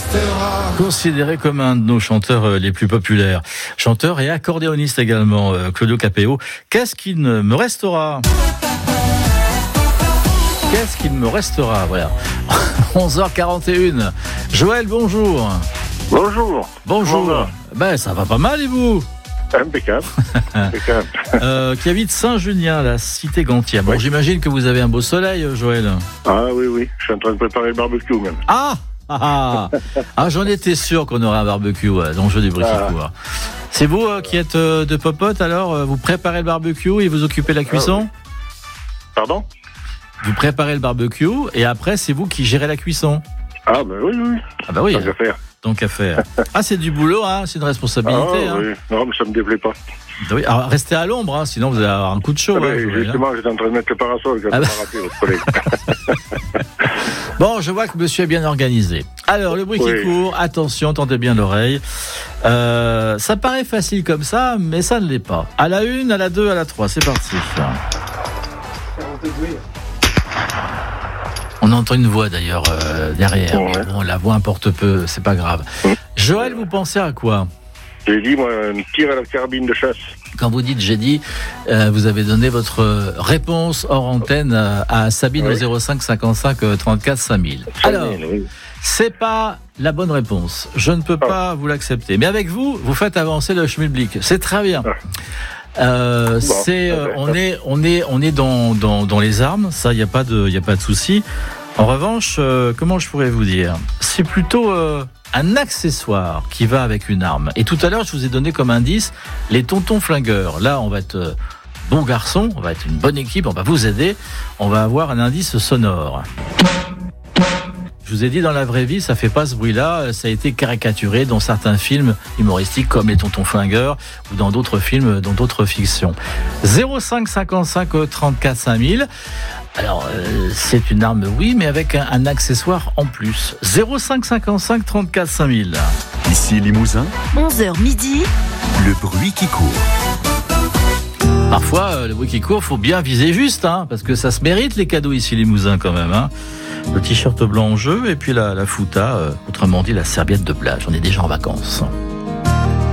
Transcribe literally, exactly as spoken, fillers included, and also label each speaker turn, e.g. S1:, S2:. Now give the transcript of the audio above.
S1: restera.
S2: Considéré comme un de nos chanteurs les plus populaires. Chanteur et accordéoniste également, Claudio Capéo. Qu'est-ce qu'il me restera ? Qu'est-ce qu'il me restera ? Voilà. onze heures quarante et un. Joël, bonjour.
S3: Bonjour.
S2: Bonjour. Ben, ça va pas mal et vous ?
S3: Impeccable. Impeccable.
S2: euh, qui habite Saint-Junien, la cité Gantier. Bon, oui. J'imagine que vous avez un beau soleil, Joël.
S3: Ah oui, oui. Je suis en train de préparer le barbecue même.
S2: Ah Ah, ah j'en étais sûr qu'on aurait un barbecue ouais, dans le jeu du Briquicourt. Ah. C'est vous euh, qui êtes euh, de popote alors euh, vous préparez le barbecue et vous occupez de la cuisson ?
S3: Ah, oui. Pardon ?
S2: Vous préparez le barbecue et après c'est vous qui gérez la cuisson ?
S3: Ah ben oui, oui.
S2: Ah ben oui.
S3: Tant qu'à faire.
S2: Tant qu'à faire. Ah c'est du boulot, hein, c'est une responsabilité.
S3: Ah
S2: hein.
S3: oui, non mais ça me déplaît pas.
S2: Oui, alors restez à l'ombre, hein, sinon vous allez avoir un coup de chaud.
S3: Ah
S2: hein,
S3: ben, justement, j'étais en train de mettre le parasol quand ah ben... pas raté votre collègue.
S2: Bon, je vois que monsieur est bien organisé. Alors, le Briquicourt, oui. Attention, tendez bien l'oreille. Euh, ça paraît facile comme ça, mais ça ne l'est pas. À la une, à la deux, à la trois, c'est parti. On entend une voix d'ailleurs euh, derrière. Ouais. Bon, la voix importe peu, c'est pas grave. Mmh. Joël, vous pensez à quoi ?
S3: J'ai dit, moi, un tir à la carabine de chasse.
S2: Quand vous dites j'ai dit, euh, vous avez donné votre réponse hors antenne à, à Sabine oui. au zéro cinq cinquante-cinq trente-quatre cinq mille. Alors, oui. C'est pas la bonne réponse. Je ne peux ah. pas vous l'accepter. Mais avec vous, vous faites avancer le schmilblick. C'est très bien. Ah. Euh, bon, c'est, euh, on est, on est, on est dans, dans, dans les armes. Ça, il n'y a pas de, il y a pas de souci. En revanche, euh, comment je pourrais vous dire ? C'est plutôt euh, un accessoire qui va avec une arme. Et tout à l'heure, je vous ai donné comme indice les tontons flingueurs. Là, on va être euh, bon garçon, on va être une bonne équipe, on va vous aider. On va avoir un indice sonore. Je vous ai dit, dans la vraie vie, ça fait pas ce bruit-là. Ça a été caricaturé dans certains films humoristiques comme les Tontons Flingueurs ou dans d'autres films, dans d'autres fictions. zéro cinq cinquante-cinq trente-quatre cinq mille. Alors, euh, c'est une arme, oui, mais avec un, un accessoire en plus. zéro cinq cinquante-cinq trente-quatre cinq mille.
S4: Ici Limousin.
S5: onze heures midi.
S4: Le bruit qui court.
S2: Parfois, euh, le bruit qui court, faut bien viser juste, hein, parce que ça se mérite les cadeaux ici Limousin quand même, hein. Le t-shirt blanc en jeu et puis la, la fouta, euh, autrement dit la serviette de plage. On est déjà en vacances.